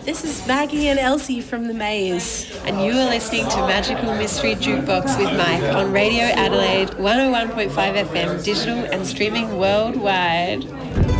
This is Maggie and Elsie from The Maze, and you are listening to Magical Mystery Jukebox with Mike on Radio Adelaide 101.5 FM, digital and streaming worldwide.